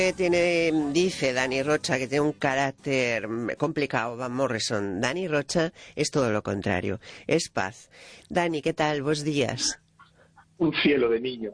Dice Dani Rocha que tiene un carácter complicado, Van Morrison. Dani Rocha es todo lo contrario, es paz. Dani, ¿qué tal? Buenos días. Un cielo de niño.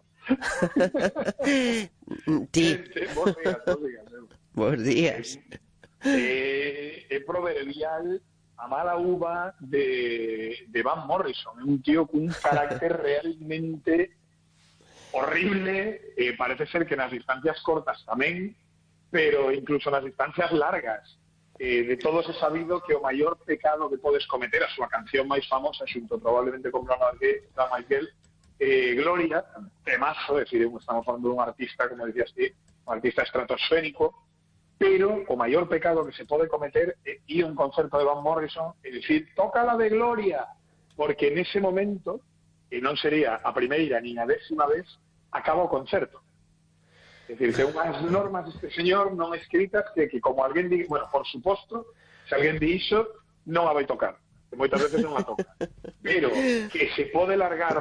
Ti. Buenos días. Buenos días. É proverbial a mala uva de Van Morrison. É un tío con un carácter realmente horrible. Parece ser que nas distancias cortas tamén, pero incluso nas distancias largas. De todos é sabido que o maior pecado que podes cometer, a súa canción máis famosa, xunto probablemente con Brana Michael, Gloria, temazo, é dicir, estamos falando dun artista, como decías ti, un artista estratosférico, pero o maior pecado que se pode cometer é ir a un concerto de Van Morrison e dicir, toca la de Gloria, porque nese momento, e non sería a primeira ni a 10ª vez, acaba o concerto. É dicir, ten unhas normas este señor non escritas que como alguén di, bueno, por suposto, se alguén di iso, non a vai tocar, que moitas veces non a toca. Pero que se pode largar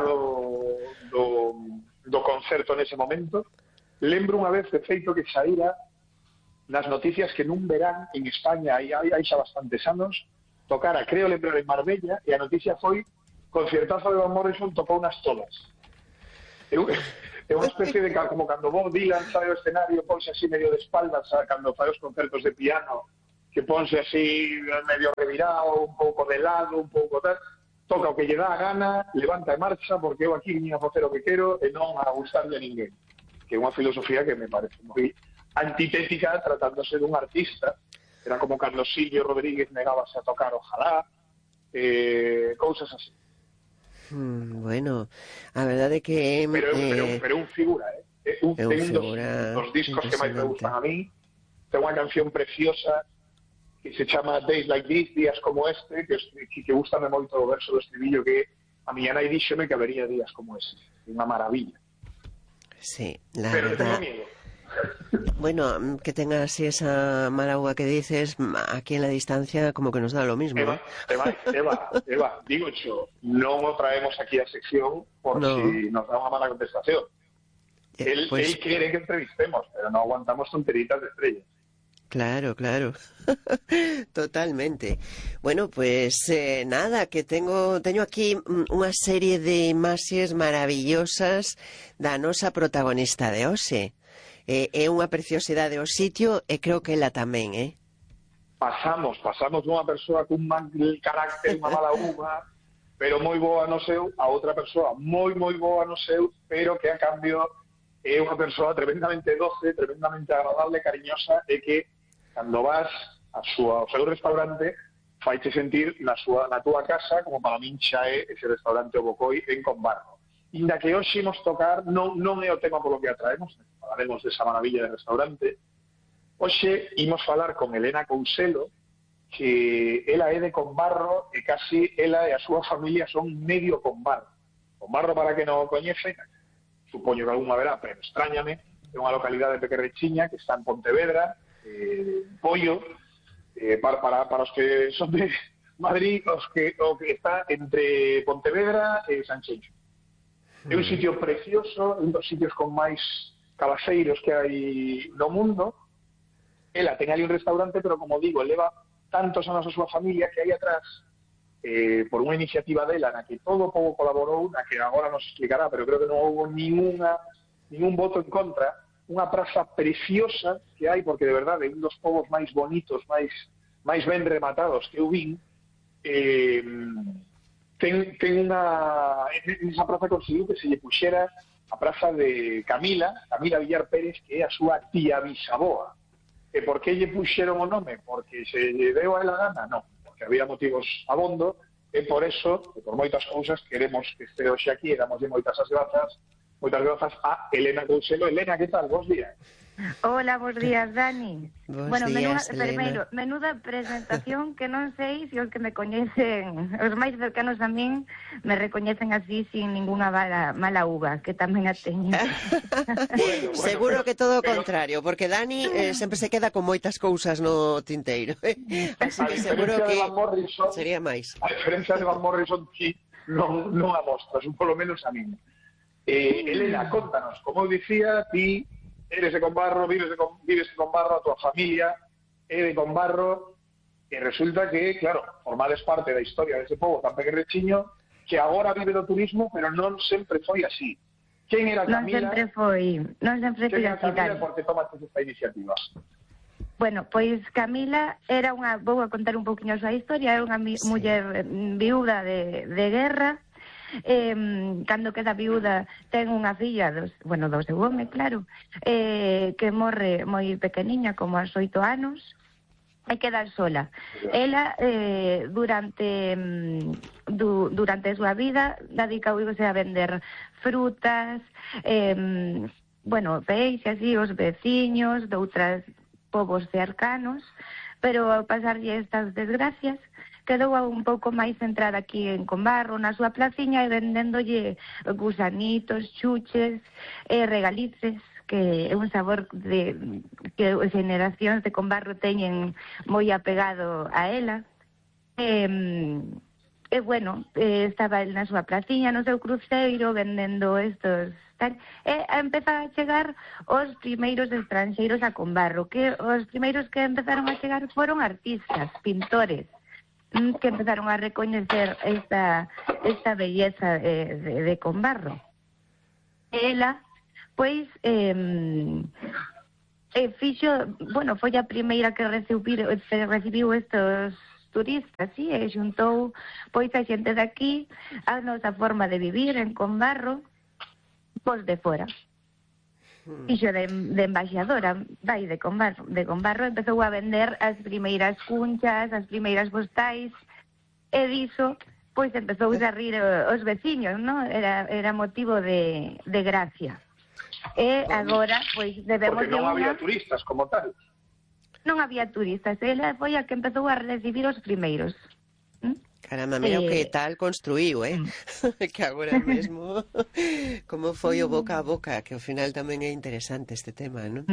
do concerto nese momento, lembro unha vez de feito que saíra nas noticias que nun verán en España, hai xa bastantes anos, tocara, creo lembrar, en Marbella, e a noticia foi concertazo de Van Morrison, tocou nas todas. É unha especie de como cando Bob Dylan sabe o escenario, ponse así medio de espaldas, cando fai os concertos de piano, que ponse así medio revirado, un pouco de lado, un pouco tal, toca o que lle dá a gana, levanta e marcha, porque eu aquí vim a facer o que quero e non a gustarlle a ninguén. Que é unha filosofía que me parece moi antitética tratándose dun artista. Era como cando Silvio Rodríguez negábase a tocar Ojalá, cousas así. Bueno, a verdade que pero un figura, ten dos discos que máis me gustan a mí. Ten unha canción preciosa que se chama Days Like This, días como este, que gustame moito o verso do estribillo, que a miña nai díxome que habería días como este. Unha maravilla. Sí, la pero verdad. Tengo miedo. Bueno, que tenga así esa mala uva que dices, aquí en la distancia como que nos da lo mismo. Eva, digo yo, non o traemos aquí a sección por si nos da unha mala contestación. Él quiere que entrevistemos, pero no aguantamos tonteritas de estrellas. Claro. Totalmente. Bueno, pues nada, que teño aquí unha serie de imaxes maravillosas da nosa protagonista de hoxe. É unha preciosidade o sitio e creo que ela tamén, Pasamos dunha persoa cun mal carácter, unha mala uva, pero moi boa no seu, a outra persoa moi boa no seu, pero que a cambio é unha persoa tremendamente doce, tremendamente agradable, cariñosa, e que cando vas ao seu restaurante faiche sentir na túa casa, como para min xa é ese restaurante O Bocoi en Conbarro. Inda que hoxe imos tocar, non é o tema polo que atraemos, falaremos desa maravilla de restaurante. Hoxe imos falar con Elena Couselo, que ela é de Conbarro e casi ela e a súa familia son medio Conbarro. Conbarro, para que non o coñece, supoño que algunha verá, pero extrañame, é unha localidade pequerrechiña que está en Pontevedra, Pollo, para os que son de Madrid, o que está entre Pontevedra e Sanxenxo. É un sitio precioso, un dos sitios con máis cabaceiros que hai no mundo. Ela ten ali un restaurante, pero como digo, leva tantos anos a súa familia que aí atrás, por unha iniciativa dela na que todo o povo colaborou, na que agora nos explicará, pero creo que non houve ningún voto en contra, unha praza preciosa que hai, porque de verdade é un dos povos máis bonitos, máis ben rematados que eu vin. Ten esa praza conseguiu que se lle puxera a praza de Camila Villar Pérez, que é a súa tía bisaboa. E por que lle puxeron o nome? Porque se lle deu a ela gana? Non, porque había motivos abondo, e por eso, e por moitas cousas, queremos que este hoxe aquí, e damoslle moitas grazas a Elena Couselo. Elena, que tal? Bos días. Hola, bons días, Dani. Días, menuda presentación que non sei se os que me coñecen, os máis cercanos a min, me recoñecen así sin ninguna mala uva, que tamén a teño. Seguro que todo o contrario, porque Dani sempre se queda con moitas cousas no tinteiro. Así que seguro que sería máis. A diferencia de Van Morrison, ti non a mostras, polo menos a min. Elena, contanos, como dicía, ti eres de Combarro, vives de Combarro, a tua familia é de Combarro, e resulta que, claro, formades parte da historia dese pobo tan pequerechiño que agora vive do turismo, pero non sempre foi así. Quen era Camila? Non sempre foi así. Quen era Camila e por que tomaste esta iniciativa? Bueno, pois Camila era vou a contar un pouquinho a súa historia, era unha muller viúda de guerra. Cando queda viúda ten unha filla do seu home, claro, que morre moi pequeniña, como aos 8 anos, e queda sola. Ela, durante a súa vida, dedicouse a vender frutas, peixes, así, os veciños, de outros povos cercanos, pero ao pasarlle estas desgracias, quedou un pouco máis centrada aquí en Combarro, na súa placiña, e vendéndolle gusanitos, chuches, regalices, que é un sabor que as generacións de Combarro teñen moi apegado a ela. Estaba na súa placiña, no seu cruceiro, vendendo estos tal, e empeza a chegar os primeiros estranxeiros a Combarro, que os primeiros que empezaron a chegar foron artistas, pintores, que empezaron a recoñecer esta belleza de Combarro. Ela, pois, foi a primeira que recibiu estos turistas, e xuntou pois a xente de aquí a nosa forma de vivir en Combarro, pois de fora. Fixo de embaixadora, de Combarro, empezou a vender as primeiras cunchas, as primeiras postais, e diso, pois empezou a rir os veciños, non? Era motivo de gracia. E agora, pois, debemos... Porque non había turistas como tal. Non había turistas, ela foi a que empezou a recibir os primeiros. Caramba, mira o que tal construíu, que agora mesmo como foi o boca a boca, que ao final tamén é interesante este tema, non?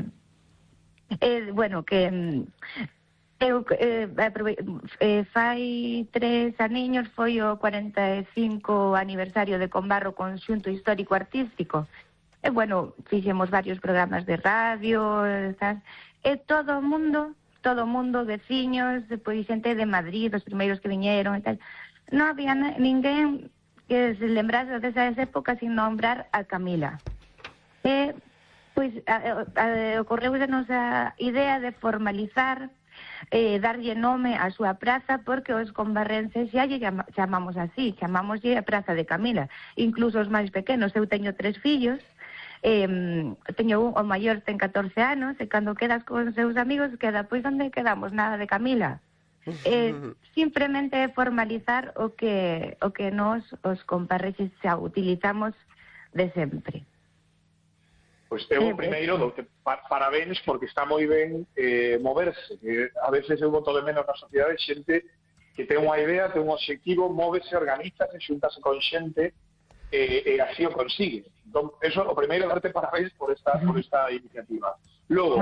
Fai 3 aniños foi o 45 aniversario de Combarro Conxunto Histórico Artístico. Fixemos varios programas de radio, e todo o mundo, veciños, depois xente de Madrid, os primeiros que viñeron e tal. Non había ninguén que se lembrase desas épocas sin nombrar a Camila. E, pois, ocorreusenos a idea de formalizar, darlle nome á súa praza, porque os combarrenses xa lle chamamos así, chamámoslle a Praza de Camila. Incluso os máis pequenos, eu teño 3 fillos, o maior ten 14 anos, e cando quedas con seus amigos pois onde quedamos, nada de Camila. Simplemente formalizar o que nos, os comparrexes, xa utilizamos de sempre. Pois eu primeiro doute parabéns, porque está moi ben moverse, que a veces eu boto de menos na sociedade xente que ten unha idea, ten un obxectivo, móvese, organiza, se xuntase con xente, e así o consigue. Entón, eso, o primeiro, darte parabéns por esta iniciativa. Logo,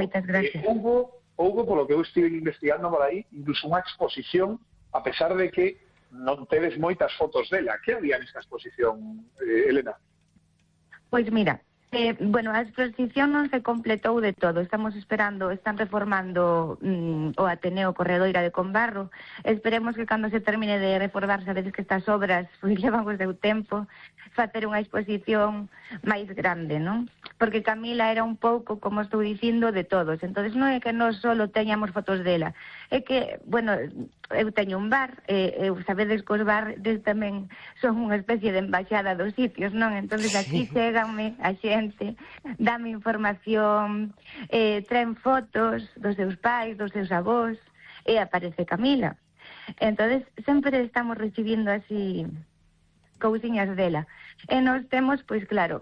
houve, polo que eu estive investigando por aí, incluso unha exposición, a pesar de que non tedes moitas fotos dela. Que había nesta exposición, Elena? Pois mira, a exposición non se completou de todo. Están reformando o Ateneo Corredoira de Combarro. Esperemos que cando se termine de reformar, sabedes que estas obras levan o seu tempo, facer unha exposición máis grande, non? Porque Camila era un pouco, como estou dicindo, de todos. Entonces non é que non só teñamos fotos dela, é que, eu teño un bar, sabedes que os bares tamén son unha especie de embaixada dos sitios, non? Entonces aquí cheganme a xente, dame información, traen fotos dos seus pais, dos seus avós, e aparece Camila. Entonces sempre estamos recibindo así cousiñas dela. E nós temos, pois claro,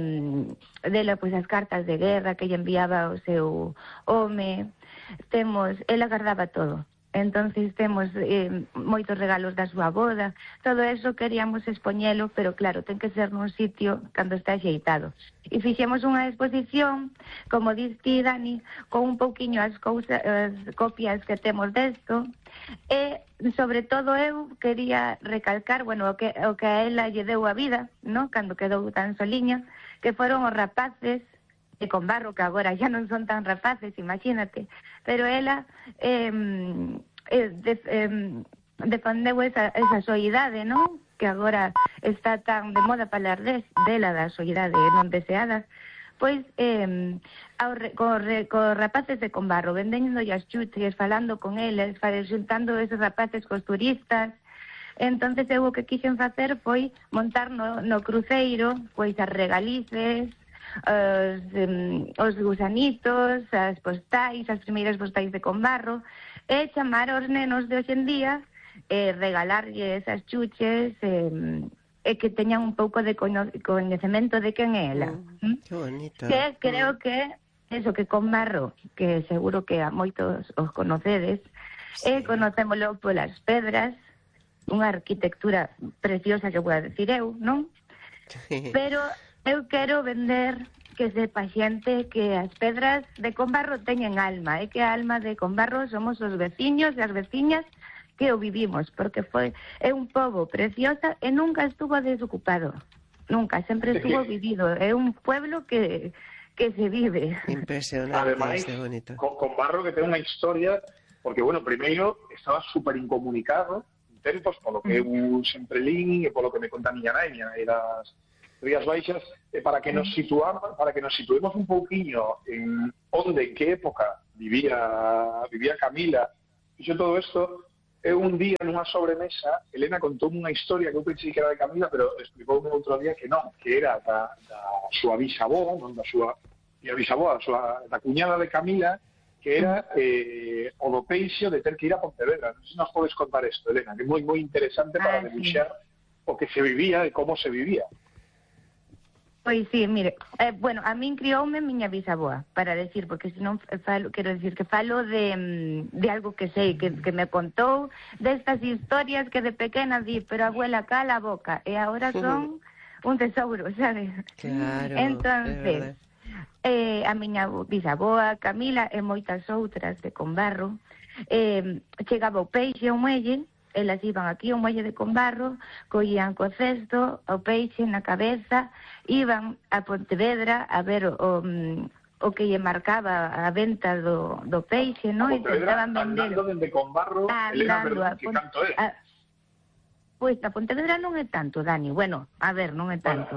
dela pois as cartas de guerra que lle enviaba o seu home, ela guardaba todo. Entonces temos moitos regalos da súa boda, todo eso queríamos expoñelo, pero claro, ten que ser nun sitio cando está axeitado. E fixemos unha exposición, como dis ti, Dani, con un pouquiño as copias que temos desto, e sobre todo eu quería recalcar, o que a ela lle deu a vida, no? Cando quedou tan soliña, que foron os rapaces con barro, que agora xa non son tan rapaces, imagínate, pero ela defendeu esa soidade, non? Que agora está tan de moda falar dela, da soidade non deseada, pois co rapaces de Combarro, vendendo as chuches, falando con eles, xuntando esos rapaces cos turistas. Entonces eu o que quixen facer foi montar no cruceiro pois as regalices, os gusanitos, as postais, as primeiras postais de Combarro, e chamar aos nenos de hoxe en día, regalarlle esas chuches, e que teñan un pouco de coñecemento de quen é ela. Que bonito. Que creo que eso, que Combarro, que seguro que a moitos os conocedes, conocémolo polas pedras, unha arquitectura preciosa que vou a decir eu, non? Pero eu quero vender que sepa xente que as pedras de Combarro teñen alma, e que a alma de Combarro somos os veciños e as veciñas que o vivimos, porque é un pobo preciosa e nunca estuvo desocupado, nunca, sempre estuvo vivido, é un pueblo que se vive. Impresionante. Ademais, Combarro que ten unha historia, porque, bueno, primeiro estaba super incomunicado en tempos, polo que eu sempre lín e polo que me conta a miña naña e das Rías Baixas, para que nos situemos un pouquiño en onde, en que época vivía Camila. Fixo todo isto. Un día nunha sobremesa, Elena contou unha historia que eu pensei que era de Camila, pero explicoume outro día que non, que era da súa bisavó, non da súa bisavó, da cuñada de Camila, que era o do peixe de ter que ir a Pontevedra. Non sei se nos podes contar isto, Elena, que é moi moi interesante para debuxar o que se vivía e como se vivía. Pois sí, mire, bueno, a min crioume miña bisaboa, para decir, porque senón quero decir que falo de algo que sei, que me contou, destas historias que de pequena di, pero abuela, cala a boca, e agora son un tesouro, sabes? Claro, entonces, a miña bisaboa, Camila, e moitas outras de Combarro, chegaba o peixe ao muelle, elas iban aquí ao muelle de Combarro, collían co cesto, o peixe na cabeza, iban a Pontevedra a ver o que lle marcaba a venta do peixe, non? A Pontevedra, andando dende Combarro, Elena, perdón, que canto é? Pois a Pontevedra non é tanto, Dani. Bueno, a ver, non é tanto.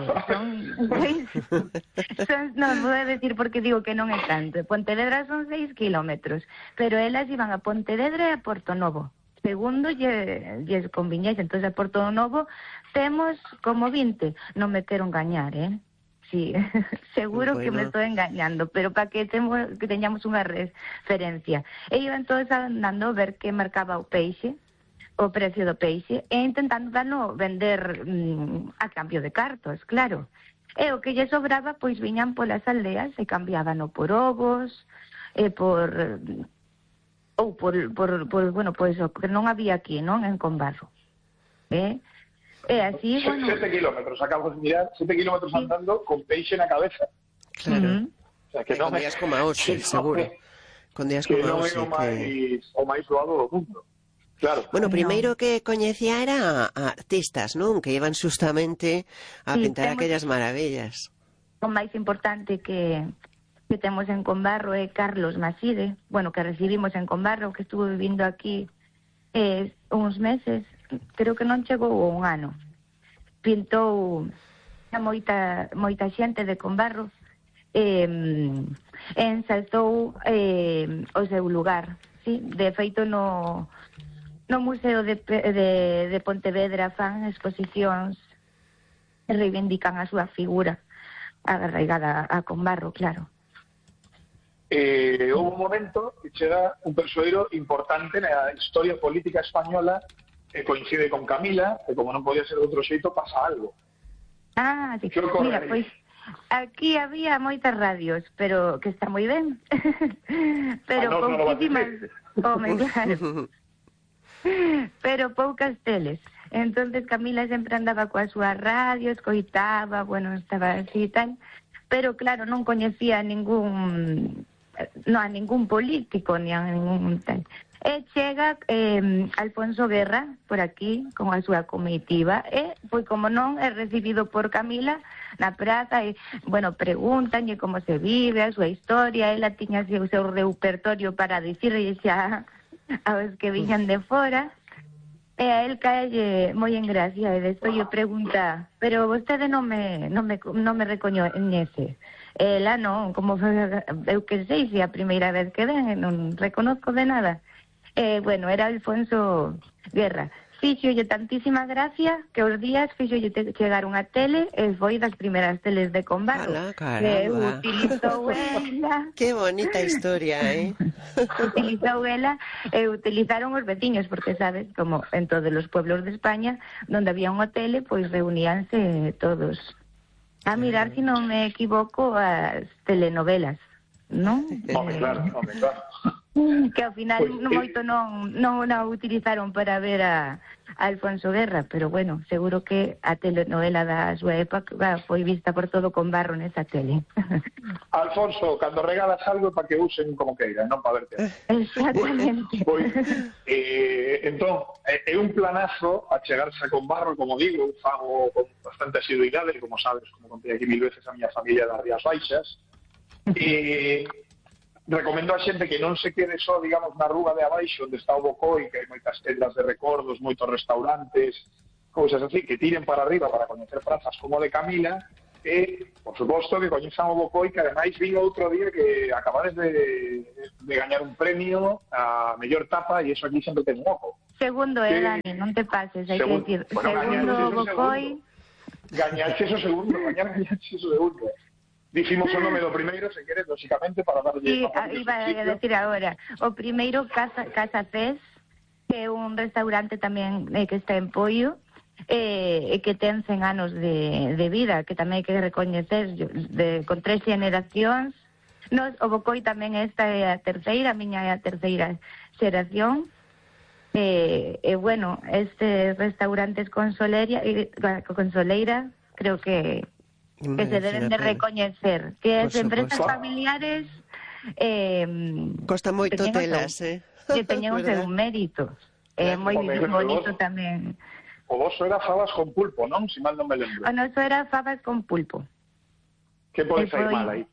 Non vou a decir porque digo que non é tanto. Pontevedra son 6 kilómetros, pero elas iban a Pontevedra e a Porto Novo. Segundo lles conviñese, entón a Porto Novo temos como 20. Non me quero engañar, Sí, seguro que me estou engañando, pero para que teñamos unha referencia. E iban todos andando a ver que marcaba o peixe, o precio do peixe, e intentando dano vender a cambio de cartos, claro. E o que lle sobraba, pois viñan polas aldeas e cambiábano por ovos, e por bueno, pois o que non había aquí, non? En Combarro. E así, bueno... 7 kilómetros, acabo de mirar, 7 kilómetros andando con peixe na cabeza. Claro. O sea, que non con días como a hoxe, seguro. Con días como a hoxe. Que non é o máis doado do mundo. Claro. Bueno, primeiro que coñecía era a artistas, non? Que iban justamente a pintar aquellas maravillas. O máis importante que temos en Combarro é Carlos Maside, bueno, que recibimos en Combarro, que estuvo vivindo aquí uns meses, creo que non chegou un ano. Pintou a moita xente de Combarro, ensalzou o seu lugar, sí? De feito no Museo de Pontevedra fan exposicións e reivindican a súa figura arraigada a Combarro, claro. Houve un momento que chega un persoeiro importante na historia política española que coincide con Camila, e como non podía ser de outro xeito, pasa algo. Sí. Mira, pois aquí había moitas radios, pero que está moi ben. Pero pouquísimas, claro. Pero poucas teles. Entonces Camila sempre andaba coa súa radio, escoitaba, bueno, estaba así e tal, pero claro, non coñecía a ningún político, ni a ningún tal. E chega Alfonso Guerra por aquí con a súa comitiva e, pois como non é recibido por Camila, na praza e, bueno, preguntanlle como se vive, a súa historia, ela tiña así o seu repertorio para dicirlle xa aos que viñan de fora. E a él caelle moi en gracia e despois lle pregunta, pero vostede non me recoñece. Ela non, como eu que sei, se a primeira vez que ven, non reconozco de nada. Bueno, era Alfonso Guerra. Fíxolle tantísima gracia que os días fíxolle chegar unha tele e foi das primeiras teles de Combarro. Que utilizou ela. Que bonita historia, Utilizou ela e utilizaron os veciños, porque sabes, como en todos os pueblos de España, donde había unha tele, pois reuníanse todos a mirar, si non me equivoco, as telenovelas, non? Claro. Que ao final moito non a utilizaron para ver a Alfonso Guerra, pero bueno, seguro que a telenovela da súa época foi vista por todo Combarro nesa tele. Alfonso, cando regalas algo é para que usen como queiran, non para verte. Exactamente. Entón, é un planazo a chegarse a Combarro, como digo, fago con bastante asiduidade, como sabes, como contei aquí 1000 veces a miña familia das Rías Baixas, e recomendo a xente que non se quede só, digamos, na rúa de abaixo onde está o Bocoi, que hai moitas tendas de recordos, moitos restaurantes, cousas así, que tiren para arriba para coñecer prazas como a de Camila, e, por suposto, que coñezan o Bocoi, que ademais vin outro día que acabades de gañar un premio a mellor tapa, e iso aquí sempre ten un ojo. Segundo, Dani, non te pases, hai que decir. Segundo Bocoi. Gañaxe o segundo. Dicimos o nome do primeiro, se queres, lógicamente, para darlle... Sí, iba a decir agora. O primeiro, Casa Fes, que é un restaurante tamén que está en Poio, e que ten 100 anos de vida, que tamén hai que recoñecer, con 3 generacións. O Bocoi tamén esta é a terceira, a miña é a terceira xeración. E bueno, estes restaurantes con Soleira, creo que se deben de recoñecer, que as empresas familiares costa moito telas, que teñen o seu mérito. É moi bonito tamén. O voso era fabas con pulpo, non? Si mal non me lembro. O noso era fabas con pulpo. Que pode sair mal aí?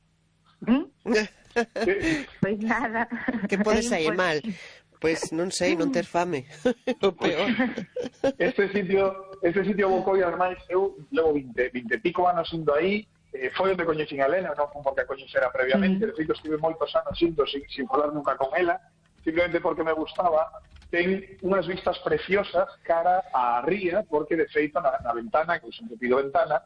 Pois nada. Que pode sair mal? Pois non sei, non ter fame. O peor. Este sitio Bocoi, ademais, eu levo 20 e pico anos indo aí, foi onde coñecín a Elena, non foi porque a coñecera previamente, de feito estive moitos anos indo sin falar nunca con ela, simplemente porque me gustaba. Ten unhas vistas preciosas cara á ría, porque de feito na ventana, que eu sempre pido ventana,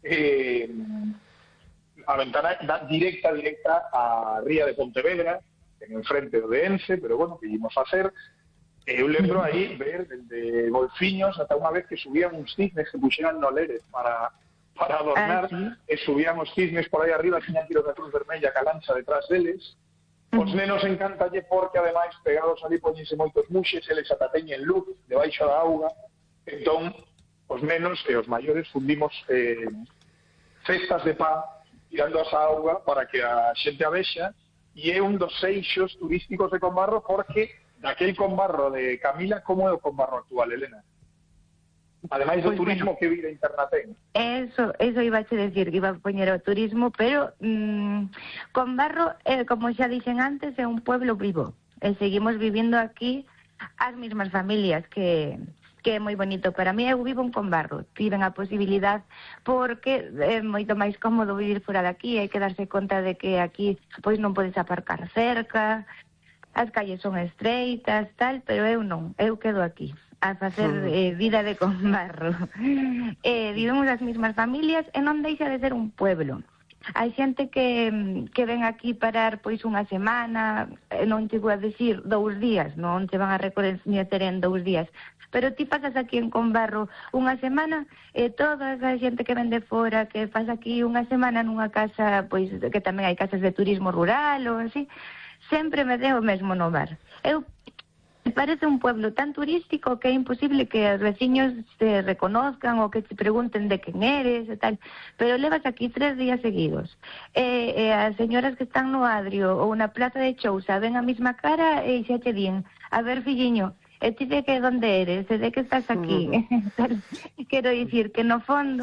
a ventana dá directa á ría de Pontevedra, en enfrente do de Ence, pero bueno, que íbamos a hacer. Eu lembro aí ver desde golfiños ata unha vez que subían uns cisnes que puxeran no Lérez para adornar, e subían os cisnes por aí arriba, tiñan tiros da Cruz Vermella ca lancha detrás deles. Os nenos encantalle porque ademais pegados ali poñense moitos muxes, eles ata teñen luz debaixo da auga, entón os nenos e os maiores fundimos cestas de pan tirando asa auga para que a xente a vexa. E é un dos eixos turísticos de Combarro, porque daquel Combarro de Camila, como é o Combarro actual, Elena? Ademais do turismo que vida interna ten. Eso iba a decir, que iba a poñer o turismo, pero Combarro, como xa dixen antes, é un pueblo vivo. E seguimos vivindo aquí as mesmas familias, que é moi bonito. Para mí, eu vivo en Combarro, tiven a posibilidad, porque é moito máis cómodo vivir fora de aquí, hai que darse conta de que aquí pois non podes aparcar cerca, as calles son estreitas, tal, pero eu non, eu quedo aquí a facer vida de Combarro. Vivimos as mesmas familias e non deixa de ser un pueblo. Hai xente que ven aquí parar pois unha semana, non te vou a decir 2 días, non te van a recoñecer en 2 días, pero ti pasas aquí en Combarro unha semana e toda a xente que ven de fora, que pasa aquí unha semana nunha casa, pois que tamén hai casas de turismo rural ou así, sempre me deu o mesmo no bar. Me parece un pueblo tan turístico que é imposible que os veciños te reconozcan ou que te pregunten de quen eres e tal, pero levas aquí 3 días seguidos. As señoras que están no Adrio ou na Plaza de Chousa ven a mesma cara e xa te din, a ver, filliño, e ti de que onde eres, e de que estás aquí. Quero dicir que no fondo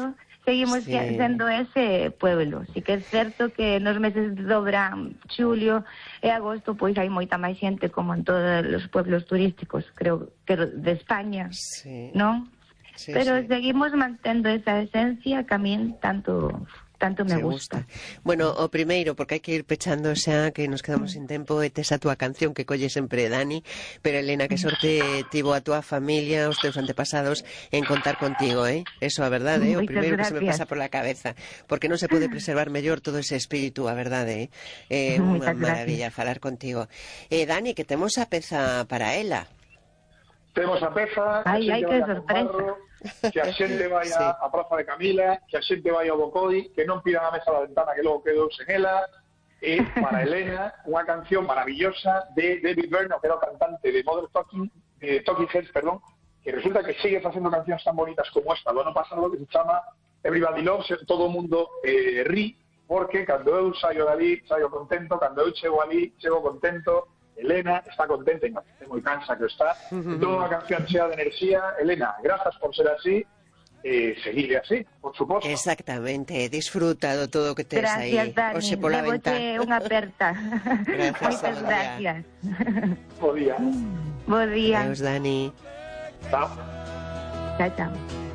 seguimos Sí. sendo ese pueblo. Si que é certo que nos meses de verán, xulio e agosto, pois hai moita máis xente como en todos os pueblos turísticos, creo que de España, Sí. non? Sí, Pero sí. seguimos mantendo esa esencia que a min tanto me Se gusta. Bueno, o primeiro, porque hai que ir pechando xa, que nos quedamos sin tempo, e tes a túa canción que colle sempre Dani, pero Elena, que sorte tivo a túa familia, os teus antepasados, en contar contigo, Eso, a verdade, o Moitas primeiro que se me gracias. pasa pola cabeza, porque non se pode preservar mellor todo ese espírito, a verdade, É unha Moitas maravilla gracias. falar contigo. Dani, que temos a peza para ela. Temos a peza, que a Ai, xente que vai a sorpresa. Combarro, que a xente vai Sí. a Praza de Camila, que a xente vai ao Bocoi, que non pidan a mesa da ventana que logo quedou sen ela, e para Elena, unha canción maravillosa de David Byrne, que era o cantante de Modern Talking, Talking Heads, perdón, que resulta que sigue facendo cancións tan bonitas como esta do ano pasado, que se chama Everybody Loves, todo o mundo ri, porque cando eu saio dali, saio contento, cando eu chego ali, chego contento. Elena está contenta e moi cansa que está. Entón, unha canción chea de enerxía. Elena, grazas por ser así, seguide así, por suposto. Exactamente, disfrutado todo o que tes aí. Gracias, Dani. Oxe pola Levoche ventana. unha aperta. Gracias, Moitas bo día. gracias. Bo día. Bo día. Adeus, Dani. Chao. Chao, chao.